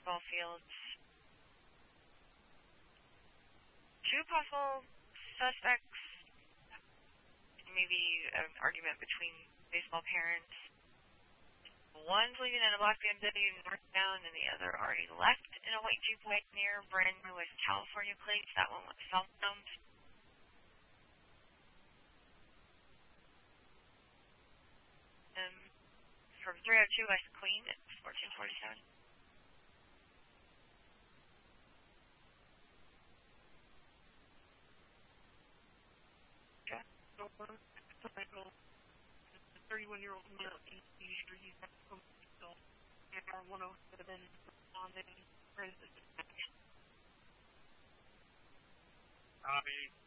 baseball fields. Two possible suspects. Maybe an argument between baseball parents. One's leaving in a black BMW northbound, and the other already left in a white Jeep Wagoneer, brand new West California plates. That one was southbound. From 302 West Queen at 1447. Okay. So, 31-year-old male in seizure. He's at home. So, AR 107 responding. Where is this? Copy.